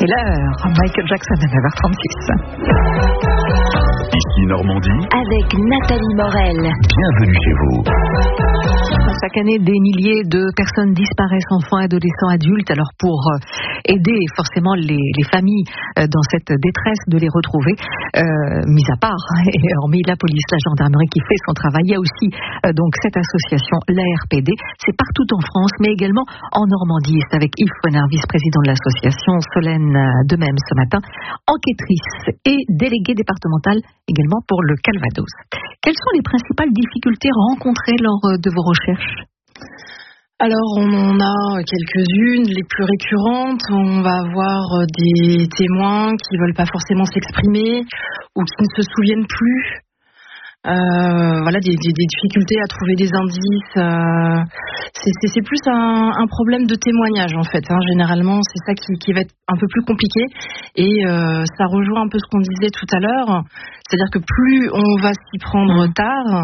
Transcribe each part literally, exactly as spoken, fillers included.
l'heure. Michael Jackson à neuf heures trente-six. Ici Normandie. Avec Nathalie Morel. Bienvenue chez vous. Chaque année, des milliers de personnes disparaissent, enfants, adolescents, adultes. Alors pour aider forcément les, les familles dans cette détresse de les retrouver, euh, mis à part, et hormis la police, la gendarmerie qui fait son travail, il y a aussi euh, donc cette association, l'A R P D. C'est partout en France, mais également en Normandie. C'est avec Yves Renard, vice-président de l'association, Solène de même ce matin, enquêtrice et déléguée départementale également pour le Calvados. Quelles sont les principales difficultés rencontrées lors de vos recherches ? Alors, on en a quelques-unes, les plus récurrentes. On va avoir des témoins qui ne veulent pas forcément s'exprimer ou qui ne se souviennent plus. Euh, voilà, des, des, des difficultés à trouver des indices. Euh, c'est, c'est, c'est plus un, un problème de témoignage, en fait. Hein. Généralement, c'est ça qui, qui va être un peu plus compliqué. Et euh, ça rejoint un peu ce qu'on disait tout à l'heure. C'est-à-dire que plus on va s'y prendre tard,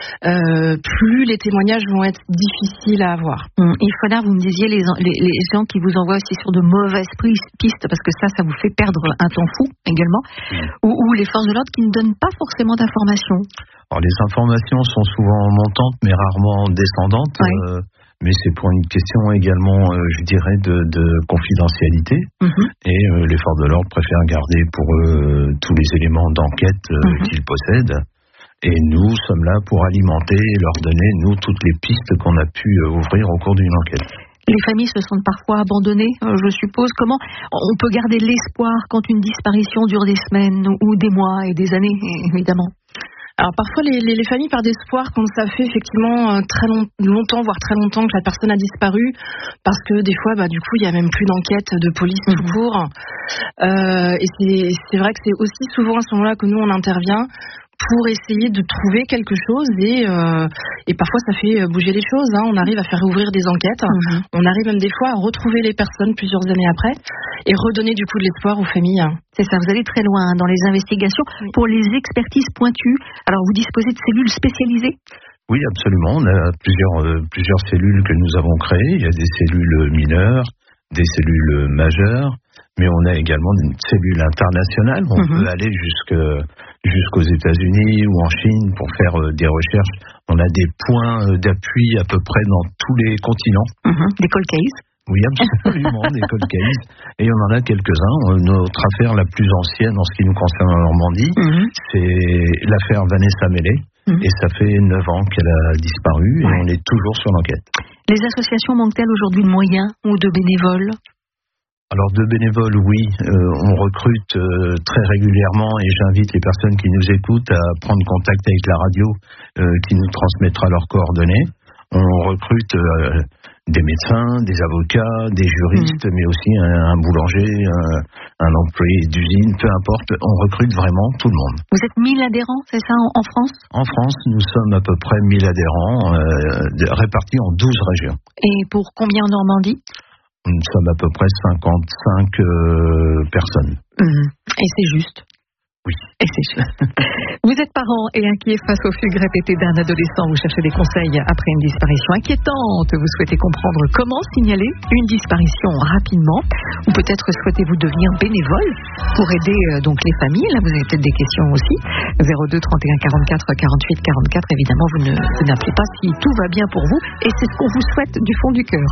euh, plus les témoignages vont être difficiles à avoir. Hum. Yves Renard, vous me disiez les, les, les gens qui vous envoient aussi sur de mauvaises pistes, parce que ça, ça vous fait perdre un temps fou également, ou, ou les forces de l'ordre qui ne donnent pas forcément d'informations. Alors les informations sont souvent montantes, mais rarement descendantes. Oui. Euh, mais c'est pour une question également, euh, je dirais, de, de confidentialité. Mm-hmm. Et euh, les forces de l'ordre préfèrent garder pour eux tous les éléments d'enquête euh, mm-hmm. qu'ils possèdent. Et nous sommes là pour alimenter et leur donner, nous, toutes les pistes qu'on a pu euh, ouvrir au cours d'une enquête. Les familles se sentent parfois abandonnées, euh, je suppose. Comment on peut garder l'espoir quand une disparition dure des semaines ou des mois et des années, évidemment? Alors parfois les, les, les familles perdent espoir quand ça fait effectivement euh, très long, longtemps, voire très longtemps que la personne a disparu, parce que des fois, bah, du coup, il n'y a même plus d'enquête de police tout court. Euh, et c'est, c'est vrai que c'est aussi souvent à ce moment-là que nous on intervient pour essayer de trouver quelque chose et, euh, et parfois ça fait bouger les choses. Hein. On arrive à faire ouvrir des enquêtes, mmh. on arrive même des fois à retrouver les personnes plusieurs années après et redonner du coup de l'espoir aux familles. C'est ça, vous allez très loin hein, dans les investigations. Oui. Pour les expertises pointues, alors vous disposez de cellules spécialisées ? Oui, absolument. On a plusieurs, euh, plusieurs cellules que nous avons créées. Il y a des cellules mineures, des cellules majeures, mais on a également une cellule internationale. On mmh. peut aller jusque, jusqu'aux États-Unis ou en Chine pour faire euh, des recherches. On a des points euh, d'appui à peu près dans tous les continents. Mmh. Des cold cases ? Oui, absolument, des cold cases. Et on en a quelques-uns. Notre affaire la plus ancienne en ce qui nous concerne en Normandie, mmh. c'est l'affaire Vanessa Mellet. Mmh. Et ça fait neuf ans qu'elle a disparu et ouais. on est toujours sur l'enquête. Les associations manquent-elles aujourd'hui de moyens ou de bénévoles ? Alors de bénévoles, oui. Euh, on recrute euh, très régulièrement et j'invite les personnes qui nous écoutent à prendre contact avec la radio euh, qui nous transmettra leurs coordonnées. On recrute euh, des médecins, des avocats, des juristes, mmh. mais aussi un, un boulanger, un, un employé d'usine, peu importe. On recrute vraiment tout le monde. Vous êtes mille adhérents, c'est ça, en, en France ? En France, nous sommes à peu près mille adhérents, euh, répartis en douze régions. Et pour combien en Normandie ? Nous sommes à peu près cinquante-cinq euh, personnes. Mmh. Et c'est juste ? Oui. Et c'est juste. Vous êtes parent et inquiet face aux fugues répétées d'un adolescent. Vous cherchez des conseils après une disparition inquiétante. Vous souhaitez comprendre comment signaler une disparition rapidement. Ou peut-être souhaitez-vous devenir bénévole pour aider euh, donc les familles. Là, vous avez peut-être des questions aussi. zéro deux trente et un quarante-quatre quarante-huit quarante-quatre. Évidemment, vous, ne, vous n'appelez pas si tout va bien pour vous. Et c'est ce qu'on vous souhaite du fond du cœur.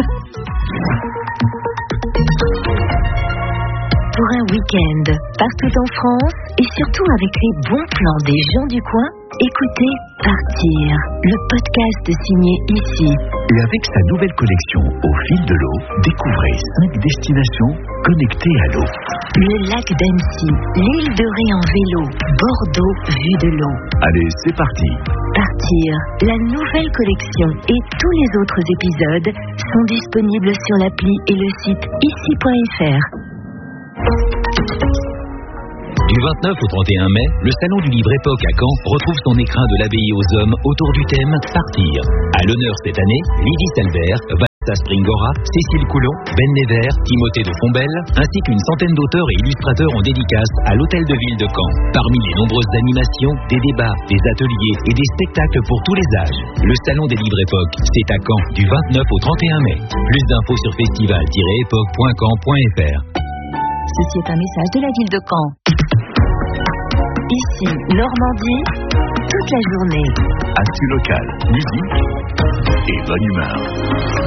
Pour un week-end, partout en France, et surtout avec les bons plans des gens du coin, écoutez Partir, le podcast signé ici. Et avec sa nouvelle collection Au fil de l'eau, découvrez cinq destinations connectées à l'eau. Le lac d'Annecy, l'île de Ré en vélo, Bordeaux vue de l'eau. Allez, c'est parti. Partir, la nouvelle collection et tous les autres épisodes sont disponibles sur l'appli et le site ici point f r. Du vingt-neuf au trente et un mai, le salon du livre Époque à Caen retrouve son écrin de l'abbaye aux hommes autour du thème Partir. À l'honneur cette année, Lydie Salbert, Vanessa Springora, Cécile Coulon, Ben Nevers, Timothée de Fombelle, ainsi qu'une centaine d'auteurs et illustrateurs en dédicace à l'hôtel de ville de Caen. Parmi les nombreuses animations, des débats, des ateliers et des spectacles pour tous les âges. Le salon des livres Époque, c'est à Caen du vingt-neuf au trente et un mai. Plus d'infos sur festival tiret époque point caen point f r. Ceci est un message de la ville de Caen. Ici, Normandie, toute la journée. Actu local, musique et bonne humeur.